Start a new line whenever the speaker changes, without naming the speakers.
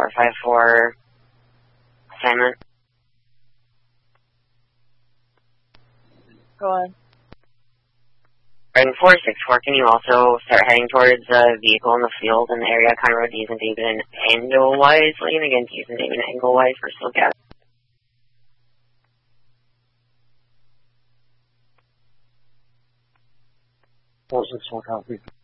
454 assignment.
Go on.
And 464, can you also start heading towards a vehicle in the field in the area, Conroe, D's and David, and angle-wise? Looking again, D's and David, angle-wise, for still gas.
Four, 6, 4, copy.